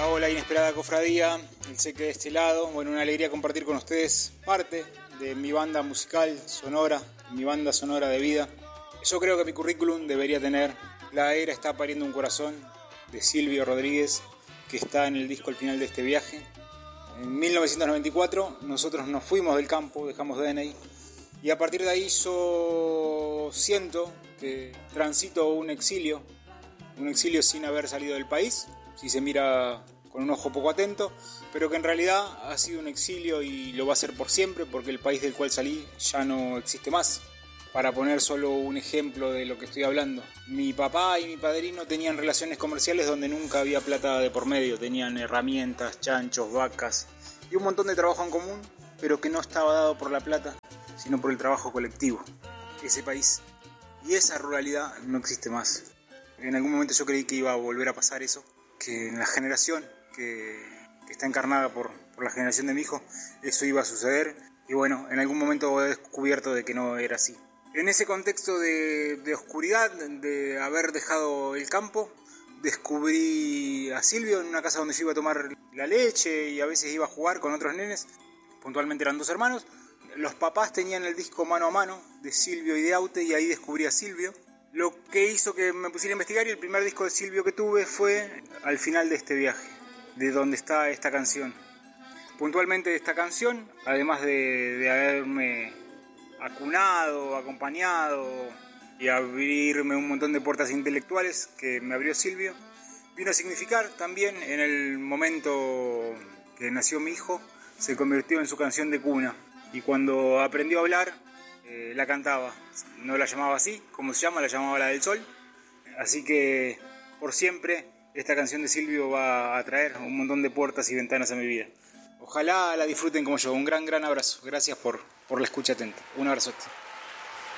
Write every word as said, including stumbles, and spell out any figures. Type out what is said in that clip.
Hola, hola, inesperada cofradía, el Seque de este lado. Bueno, una alegría compartir con ustedes parte de mi banda musical sonora, mi banda sonora de vida. Yo creo que mi currículum debería tener La era está pariendo un corazón, de Silvio Rodríguez, que está en el disco al final de este viaje. En mil novecientos noventa y cuatro nosotros nos fuimos del campo, dejamos D N I, y a partir de ahí yo siento que transito un exilio, un exilio sin haber salido del país, si se mira con un ojo poco atento, pero que en realidad ha sido un exilio y lo va a ser por siempre, porque el país del cual salí ya no existe más. Para poner solo un ejemplo de lo que estoy hablando, mi papá y mi padrino tenían relaciones comerciales donde nunca había plata de por medio, tenían herramientas, chanchos, vacas y un montón de trabajo en común, pero que no estaba dado por la plata, sino por el trabajo colectivo. Ese país y esa ruralidad no existe más. En algún momento yo creí que iba a volver a pasar eso, que en la generación que, que está encarnada por, por la generación de mi hijo, eso iba a suceder, y bueno, en algún momento he descubierto de que no era así. En ese contexto de, de oscuridad, de haber dejado el campo, descubrí a Silvio en una casa donde yo iba a tomar la leche y a veces iba a jugar con otros nenes, puntualmente eran dos hermanos. Los papás tenían el disco Mano a Mano de Silvio y de Aute, y ahí descubrí a Silvio, lo que hizo que me pusiera a investigar, y el primer disco de Silvio que tuve fue Al final de este viaje, de donde está esta canción. Puntualmente esta canción, además de, de haberme acunado, acompañado y abrirme un montón de puertas intelectuales que me abrió Silvio, vino a significar también en el momento que nació mi hijo, se convirtió en su canción de cuna, y cuando aprendió a hablar eh, la cantaba, no la llamaba así como se llama, la llamaba La del Sol, así que por siempre esta canción de Silvio va a traer un montón de puertas y ventanas a mi vida. Ojalá la disfruten como yo. Un gran, gran abrazo. Gracias por, por la escucha atenta. Un abrazote.